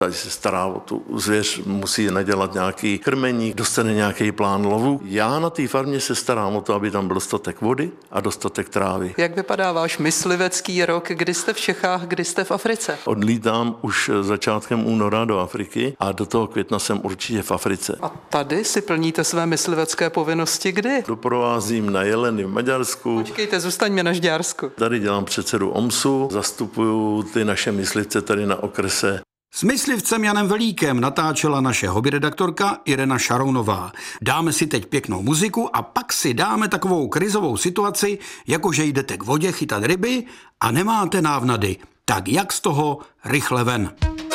Ať se stará o tu zvěř, musí nadělat nějaký krmení, dostane nějaký plán lovu. Já na té farmě se starám o to, aby tam byl dostatek vody a dostatek trávy. Jak vypadá váš myslivecký rok, kdy jste v Čechách, kdy jste v Africe? Odlítám už začátkem února do Afriky a do toho května jsem určitě v Africe. A tady si plníte své myslivecké povinnosti kdy? Doprovázím na jeleny v Maďarsku. Počkejte, zůstaňme na Žďársku. Tady dělám předsedu OMSu, zastupuju ty naše myslivce tady na okrese. S myslivcem Janem Velíkem natáčela naše hobbyredaktorka Irena Šarounová. Dáme si teď pěknou muziku a pak si dáme takovou krizovou situaci, jakože jdete k vodě chytat ryby a nemáte návnady. Tak jak z toho rychle ven?